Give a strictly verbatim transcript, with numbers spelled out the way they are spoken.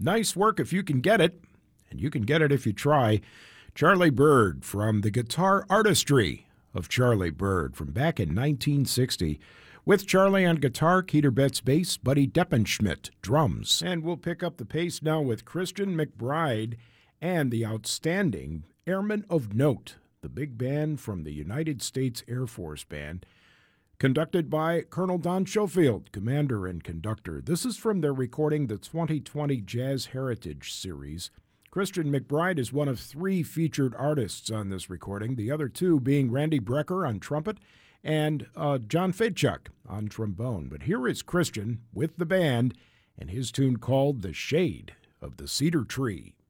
Nice work if you can get it, and you can get it if you try. Charlie Byrd from the guitar artistry of Charlie Byrd from back in nineteen sixty. With Charlie on guitar, Keter Betts bass, Buddy Deppenschmidt drums. And we'll pick up the pace now with Christian McBride and the outstanding Airmen of Note, the big band from the United States Air Force Band, conducted by Colonel Don Schofield, commander and conductor. This is from their recording, the twenty twenty Jazz Heritage Series. Christian McBride is one of three featured artists on this recording, the other two being Randy Brecker on trumpet and uh, John Fedchuk on trombone. But here is Christian with the band and his tune called The Shade of the Cedar Tree.